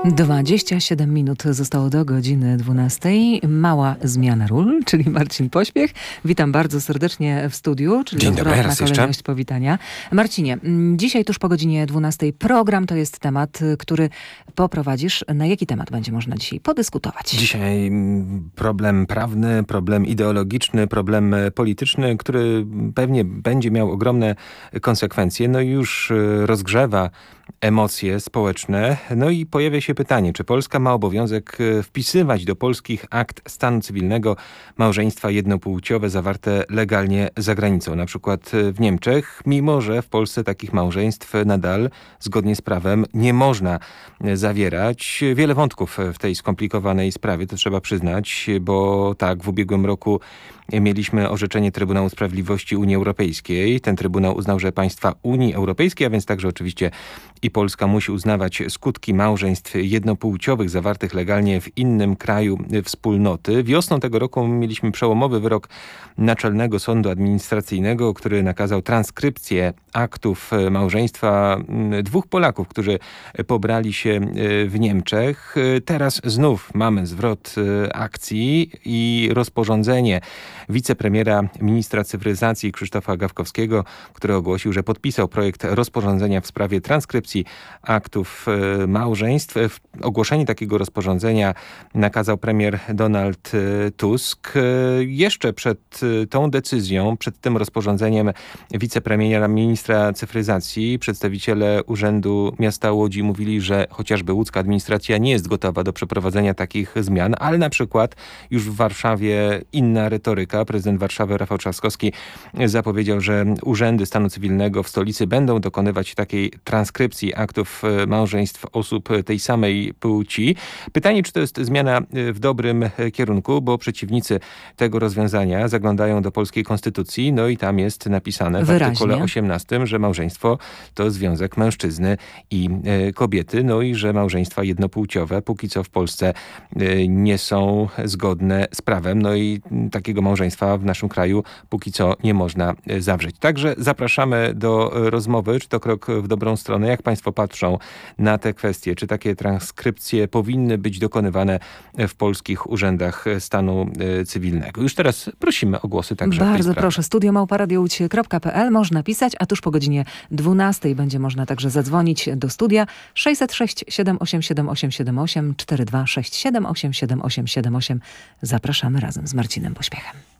27 minut zostało do godziny 12. Mała zmiana ról, czyli Marcin Pośpiech. Witam bardzo serdecznie w studiu, czyli Dzień dobry, raz kolejność jeszcze. powitania. Marcinie, dzisiaj tuż po godzinie 12 program to jest temat, który poprowadzisz. Na jaki temat będzie można dzisiaj podyskutować? Dzisiaj problem prawny, problem ideologiczny, problem polityczny, który pewnie będzie miał ogromne konsekwencje. No i już rozgrzewa emocje społeczne. No i pojawia się pytanie, czy Polska ma obowiązek wpisywać do polskich akt stanu cywilnego małżeństwa jednopłciowe zawarte legalnie za granicą, na przykład w Niemczech, mimo że w Polsce takich małżeństw nadal zgodnie z prawem nie można zawierać. Wiele wątków w tej skomplikowanej sprawie, to trzeba przyznać, bo tak, w ubiegłym roku mieliśmy orzeczenie Trybunału Sprawiedliwości Unii Europejskiej. Ten Trybunał uznał, że państwa Unii Europejskiej, a więc także oczywiście i Polska, musi uznawać skutki małżeństw jednopłciowych zawartych legalnie w innym kraju wspólnoty. Wiosną tego roku mieliśmy przełomowy wyrok Naczelnego Sądu Administracyjnego, który nakazał transkrypcję aktów małżeństwa dwóch Polaków, którzy pobrali się w Niemczech. Teraz znów mamy zwrot akcji i rozporządzenie wicepremiera, ministra cyfryzacji Krzysztofa Gawkowskiego, który ogłosił, że podpisał projekt rozporządzenia w sprawie transkrypcji aktów małżeństw. Ogłoszenie takiego rozporządzenia nakazał premier Donald Tusk. Jeszcze przed tą decyzją, przed tym rozporządzeniem wicepremiera, ministra cyfryzacji, przedstawiciele Urzędu Miasta Łodzi mówili, że chociażby łódzka administracja nie jest gotowa do przeprowadzenia takich zmian, ale na przykład już w Warszawie inna retoryka. Prezydent Warszawy Rafał Trzaskowski zapowiedział, że urzędy stanu cywilnego w stolicy będą dokonywać takiej transkrypcji aktów małżeństw osób tej samej płci. Pytanie, czy to jest zmiana w dobrym kierunku, bo przeciwnicy tego rozwiązania zaglądają do polskiej konstytucji, no i tam jest napisane w artykule 18, że małżeństwo to związek mężczyzny i kobiety, no i że małżeństwa jednopłciowe póki co w Polsce nie są zgodne z prawem, no i takiego małżeństwa w naszym kraju póki co nie można zawrzeć. Także zapraszamy do rozmowy, czy to krok w dobrą stronę, jak państwo patrzą na te kwestie, czy takie transkrypcje powinny być dokonywane w polskich urzędach stanu cywilnego. Już teraz prosimy o głosy także w tej Bardzo sprawie. proszę, studio@radiowłódź.pl można pisać, a tuż po godzinie 12 będzie można także zadzwonić do studia 606 787 878 4267 878 878. Zapraszamy razem z Marcinem Pośpiechem.